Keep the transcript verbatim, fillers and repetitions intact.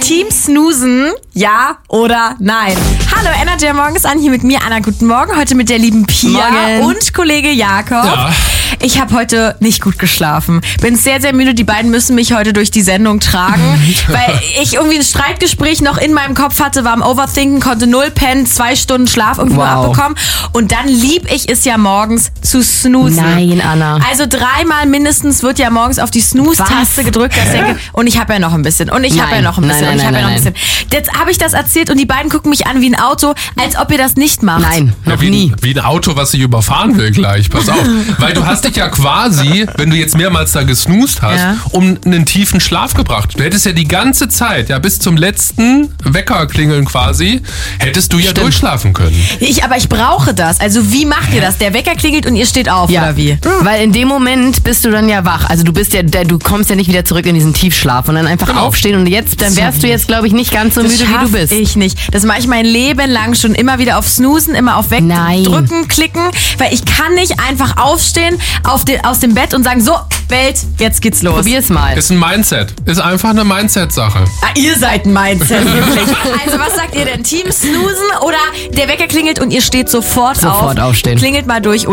Team Snoozen, ja oder nein? Hallo, Energy morgens an, hier mit mir, Anna, guten Morgen. Heute mit der lieben Pia Morgen. und Kollege Jakob. Ja. Ich habe heute nicht gut geschlafen. Bin sehr, sehr müde. Die beiden müssen mich heute durch die Sendung tragen, weil ich irgendwie ein Streitgespräch noch in meinem Kopf hatte, war am Overthinken, konnte null pennen, zwei Stunden Schlaf irgendwie Wow. nur abbekommen. Und dann lieb ich es ja morgens zu snoozen. Nein, Anna. Also dreimal mindestens wird ja morgens auf die Snooze-Taste Was? gedrückt. Das denke, und ich habe ja noch ein bisschen. Und ich habe ja Nein. noch ein bisschen. Nein, und ich nein, habe ja noch nein, ein bisschen. Jetzt habe ich das erzählt und die beiden gucken mich an wie ein Auto, als ob ihr das nicht macht. Nein, noch Ja, wie, nie. ein, wie ein Auto, was sich überfahren will gleich. Pass auf. Weil du hast dich ja quasi, wenn du jetzt mehrmals da gesnoozt hast, Ja. um einen tiefen Schlaf gebracht. Du hättest ja die ganze Zeit, ja bis zum letzten Weckerklingeln quasi, hättest du ja Stimmt. durchschlafen können. Ich, aber ich brauche das. Also wie macht ihr das? Der Wecker klingelt und ihr steht auf, Ja, oder wie? weil in dem Moment bist du dann ja wach. Also du bist ja, du kommst ja nicht wieder zurück in diesen Tiefschlaf und dann einfach Genau. aufstehen und jetzt, dann wärst du jetzt, glaube ich, nicht ganz so Das müde, wie du schaff bist. ich nicht. Das mache ich mein Leben lang schon immer wieder auf Snoozen, immer auf Nein. Wegdrücken, klicken, weil ich kann nicht einfach aufstehen auf den, aus dem Bett und sagen, so, Welt, jetzt geht's los. Probier's mal. Ist ein Mindset. Ist einfach eine Mindset-Sache. Ah, ihr seid ein Mindset, wirklich. Also was sagt ihr denn? Team Snoozen oder der Wecker klingelt und ihr steht sofort, auf? Sofort aufstehen. Klingelt mal durch.